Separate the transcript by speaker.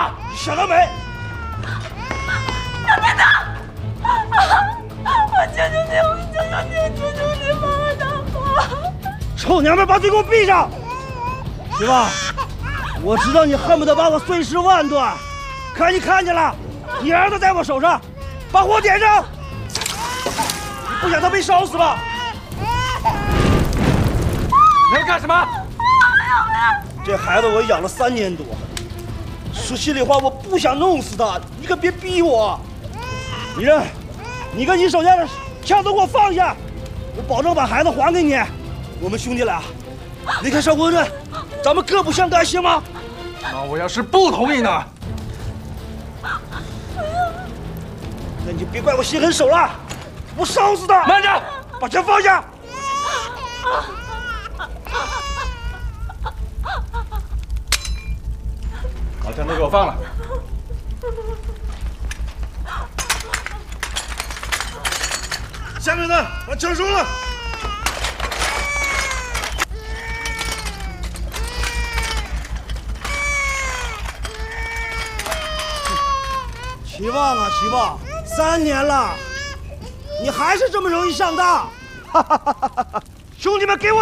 Speaker 1: 了？
Speaker 2: 你想得美！
Speaker 3: 大别的，我求求你，我求求你，求求你帮我大伯！
Speaker 2: 臭娘们，把嘴给我闭上！媳妇，我知道你恨不得把我碎尸万段，可你看见了，你儿子在我手上，把火点上！你不想他被烧死吧？
Speaker 1: 你要干什么？
Speaker 2: 这孩子我养了3年多，说心里话，我不想弄死他，你可别逼我。你认，你跟你手下的枪都给我放下，我保证把孩子还给你。我们兄弟俩离开少国镇，咱们各不相干，行吗？
Speaker 1: 那我要是不同意呢？
Speaker 2: 那你就别怪我心狠手辣，我烧死他！
Speaker 1: 慢着，
Speaker 2: 把枪放下！
Speaker 1: 把枪都给我放了。
Speaker 2: 下面的把枪收了。期望啊，期望，3年了，你还是这么容易上当！兄弟们，给我